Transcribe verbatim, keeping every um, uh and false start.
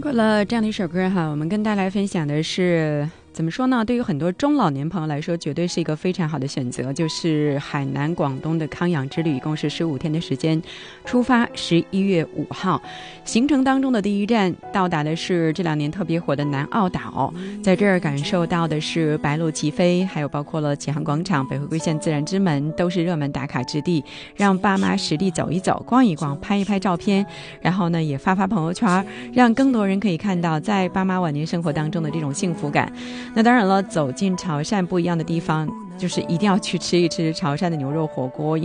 过了这样的一首歌哈，我们跟大家来分享的是怎么说呢？对于很多中老年朋友来说，绝对是一个非常好的选择，就是海南广东的康养之旅，一共是十五天的时间，出发十一月五号，行程当中的第一站到达的是这两年特别火的南澳岛，在这儿感受到的是白鹭齐飞，还有包括了启航广场、北回归线自然之门，都是热门打卡之地，让爸妈实地走一走、逛一逛、拍一拍照片，然后呢也发发朋友圈，让更多人可以看到在爸妈晚年生活当中的这种幸福感。那当然了，走进潮汕不一样的地方，就是一定要去吃一吃潮汕的牛肉火锅。